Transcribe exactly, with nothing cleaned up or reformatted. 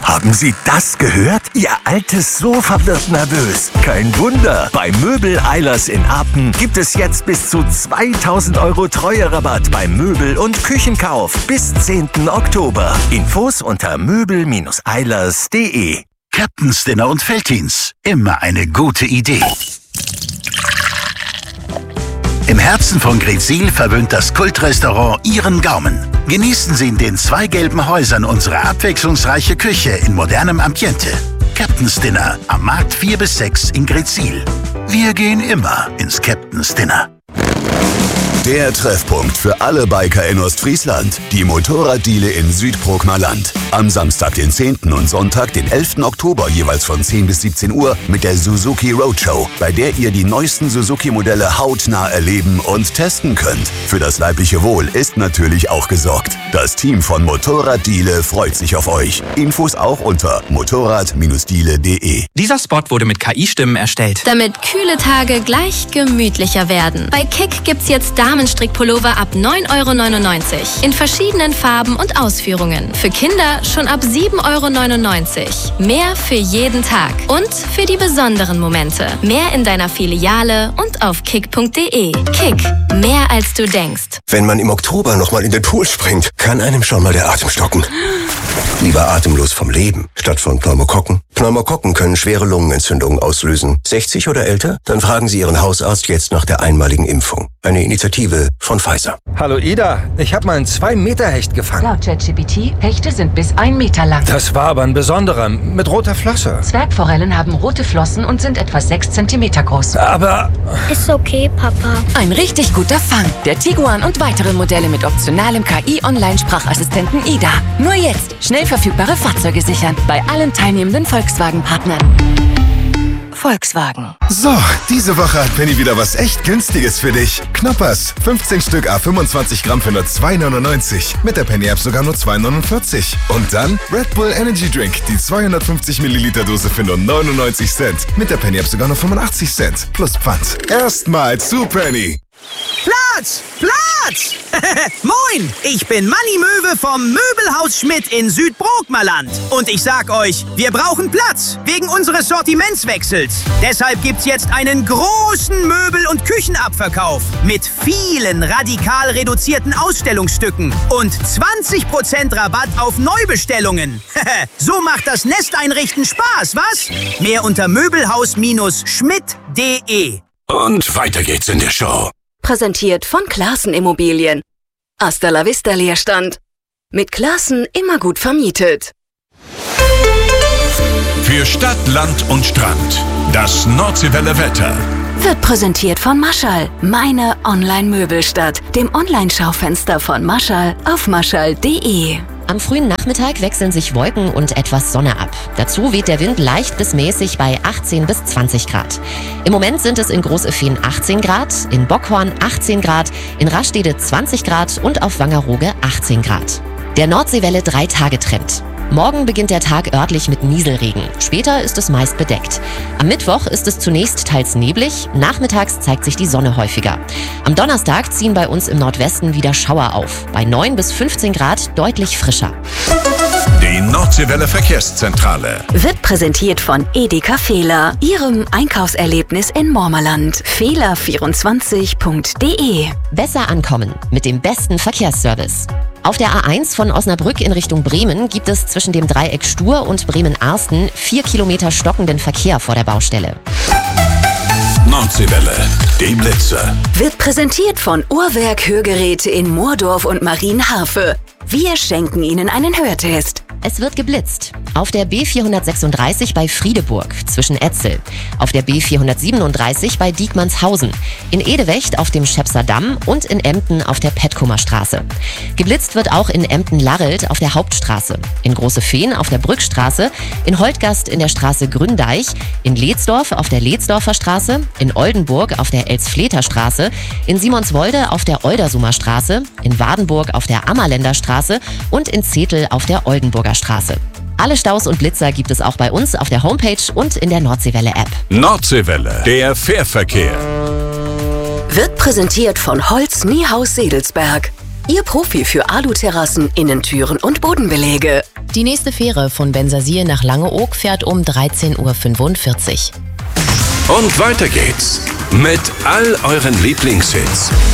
Haben Sie das gehört? Ihr altes Sofa wird nervös. Kein Wunder. Bei Möbel Eilers in Apen gibt es jetzt bis zu zweitausend Euro Treuerabatt beim Möbel- und Küchenkauf bis zehnten Oktober. Infos unter möbel eilers punkt de. Captain's Dinner und Veltins. Immer eine gute Idee. Im Herzen von Greetsiel verwöhnt das Kultrestaurant Ihren Gaumen. Genießen Sie in den zwei gelben Häusern unsere abwechslungsreiche Küche in modernem Ambiente. Captain's Dinner am Markt vier bis sechs in Greetsiel. Wir gehen immer ins Captain's Dinner. Der Treffpunkt für alle Biker in Ostfriesland. Die Motorraddiele in Südbrookmerland. Am Samstag, den zehnten und Sonntag, den elften Oktober, jeweils von zehn bis siebzehn Uhr mit der Suzuki Roadshow, bei der ihr die neuesten Suzuki-Modelle hautnah erleben und testen könnt. Für das leibliche Wohl ist natürlich auch gesorgt. Das Team von Motorraddiele freut sich auf euch. Infos auch unter motorrad diele punkt de. Dieser Spot wurde mit K I-Stimmen erstellt. Damit kühle Tage gleich gemütlicher werden. Bei Kick gibt's jetzt Damenstrickpullover ab neun Euro neunundneunzig. In verschiedenen Farben und Ausführungen. Für Kinder schon ab sieben Euro neunundneunzig. Mehr für jeden Tag. Und für die besonderen Momente. Mehr in deiner Filiale und auf kick punkt de. Kick. Mehr als du denkst. Wenn man im Oktober nochmal in den Pool springt, kann einem schon mal der Atem stocken. Lieber atemlos vom Leben, statt von Pneumokokken. Pneumokokken können schwere Lungenentzündungen auslösen. sechzig oder älter? Dann fragen Sie Ihren Hausarzt jetzt nach der einmaligen Impfung. Eine Initiative von Pfizer. Hallo Ida, ich habe mal einen zwei Meter Hecht gefangen. Laut ChatGPT, Hechte sind bis ein Meter lang. Das war aber ein besonderer, mit roter Flosse. Zwergforellen haben rote Flossen und sind etwa sechs Zentimeter groß. Aber... Ist okay, Papa. Ein richtig guter Fang. Der Tiguan und weitere Modelle mit optionalem K I-Online-Sprachassistenten Ida. Nur jetzt schnell verfügbare Fahrzeuge sichern. Bei allen teilnehmenden Volkswagen-Partnern. Volkswagen. So, diese Woche hat Penny wieder was echt Günstiges für dich. Knoppers, fünfzehn Stück à fünfundzwanzig Gramm für nur zwei neunundneunzig. Mit der Penny-App sogar nur zwei neunundvierzig. Und dann Red Bull Energy Drink, die zweihundertfünfzig Milliliter Dose für nur neunundneunzig Cent. Mit der Penny-App sogar nur fünfundachtzig Cent. Plus Pfand. Erstmal zu Penny. Platz! Platz! Moin! Ich bin Manni Möwe vom Möbelhaus Schmidt in Südbrookmerland. Und ich sag euch, wir brauchen Platz wegen unseres Sortimentswechsels. Deshalb gibt's jetzt einen großen Möbel- und Küchenabverkauf mit vielen radikal reduzierten Ausstellungsstücke und zwanzig Prozent Rabatt auf Neubestellungen. So macht das Nesteinrichten Spaß, was? Mehr unter möbelhaus Schmidt punkt de. Und weiter geht's in der Show. Präsentiert von Classen Immobilien. Hasta la vista Leerstand. Mit Classen immer gut vermietet. Für Stadt, Land und Strand. Das Nordseewelle Wetter. Wird präsentiert von Maschall. Meine Online-Möbelstadt. Dem Online-Schaufenster von Maschall auf maschall punkt de. Am frühen Nachmittag wechseln sich Wolken und etwas Sonne ab. Dazu weht der Wind leicht bis mäßig bei achtzehn bis zwanzig Grad. Im Moment sind es in Großefehn achtzehn Grad, in Bockhorn achtzehn Grad, in Rastede zwanzig Grad und auf Wangerooge achtzehn Grad. Der Nordseewelle drei Tage Trend. Morgen beginnt der Tag örtlich mit Nieselregen. Später ist es meist bedeckt. Am Mittwoch ist es zunächst teils neblig, nachmittags zeigt sich die Sonne häufiger. Am Donnerstag ziehen bei uns im Nordwesten wieder Schauer auf. Bei neun bis fünfzehn Grad deutlich frischer. Die Nordseewelle Verkehrszentrale Wird präsentiert von Edeka Fehler, Ihrem Einkaufserlebnis in Mormerland. Fehler vierundzwanzig punkt de. Besser ankommen mit dem besten Verkehrsservice. Auf der A eins von Osnabrück in Richtung Bremen gibt es zwischen dem Dreieck Stur und Bremen-Arsten vier Kilometer stockenden Verkehr vor der Baustelle. Nordseewelle, die Blitze. Wird präsentiert von Uhrwerk Hörgeräte in Moordorf und Marienharfe. Wir schenken Ihnen einen Hörtest. Es wird geblitzt. Auf der B vierhundertsechsunddreißig bei Friedeburg zwischen Etzel. Auf der B vierhundertsiebenunddreißig bei Diekmannshausen. In Edewecht auf dem Schepser Damm und in Emden auf der Petkumer Straße. Geblitzt wird auch in Emden-Larrelt auf der Hauptstraße. In Großefehn auf der Brückstraße. In Holtgast in der Straße Gründeich. In Leetsdorf auf der Leetsdorfer Straße. In Oldenburg auf der Elsfleter Straße. In Simonswolde auf der Oldersumer Straße. In Wadenburg auf der Ammerländer Straße. Und in Zetel auf der Oldenburger Straße. Alle Staus und Blitzer gibt es auch bei uns auf der Homepage und in der Nordseewelle-App. Nordseewelle, der Fährverkehr. Wird präsentiert von Holz Niehaus Sedelsberg. Ihr Profi für Aluterrassen, Innentüren und Bodenbelege. Die nächste Fähre von Bensersier nach Langeoog fährt um dreizehn Uhr fünfundvierzig. Und weiter geht's mit all euren Lieblingshits.